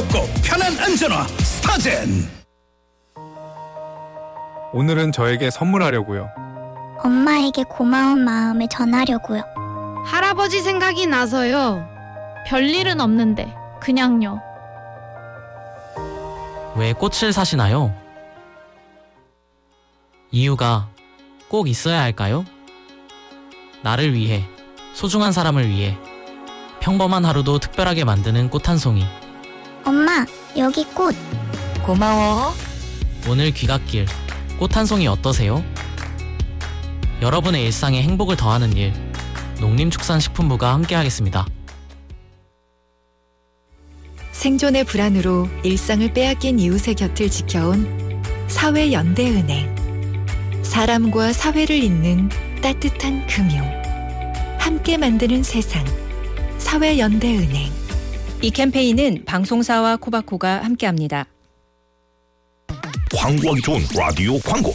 가볍고 편한 안전화 스타젠. 오늘은 저에게 선물하려고요. 엄마에게 고마운 마음을 전하려고요. 할아버지 생각이 나서요. 별일은 없는데 그냥요. 왜 꽃을 사시나요? 이유가 꼭 있어야 할까요? 나를 위해, 소중한 사람을 위해 평범한 하루도 특별하게 만드는 꽃 한 송이. 엄마, 여기 꽃. 고마워. 오늘 귀갓길 꽃 한 송이 어떠세요? 여러분의 일상에 행복을 더하는 일, 농림축산식품부가 함께하겠습니다. 생존의 불안으로 일상을 빼앗긴 이웃의 곁을 지켜온 사회연대은행. 사람과 사회를 잇는 따뜻한 금융. 함께 만드는 세상. 사회연대은행. 이 캠페인은 방송사와 코바코가 함께합니다. 광고하기 좋은 라디오 광고.